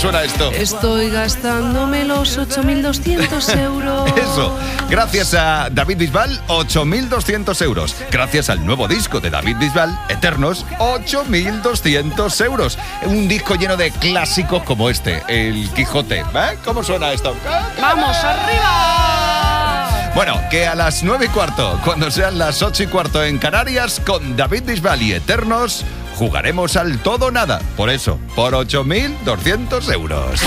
suena esto? Estoy gastándome los 8.200 euros. Eso, gracias a David Bisbal, 8.200 euros. Gracias al nuevo disco de David Bisbal, Eternos, 8.200 euros. Un disco lleno de clásicos como este, El Quijote. ¿Cómo suena esto? ¡Vamos, arriba! Bueno, que a las 9:15, cuando sean las 8:15 en Canarias, con David Bisbal y Eternos, jugaremos al todo o nada. Por eso, por 8.200 euros.